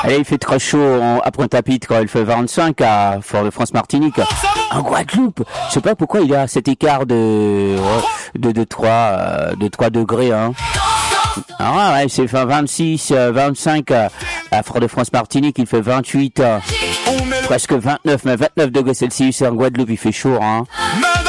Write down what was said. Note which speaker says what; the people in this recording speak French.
Speaker 1: Allez, il fait très chaud à Pointe-à-Pitre quand il fait 25 à Fort-de-France-Martinique. En Guadeloupe, je sais pas pourquoi il y a cet écart de 3 degrés, hein. Ah ouais, c'est 26, 25 à Fort-de-France-Martinique, il fait 28, presque 29, mais 29 degrés Celsius en Guadeloupe, il fait chaud, hein.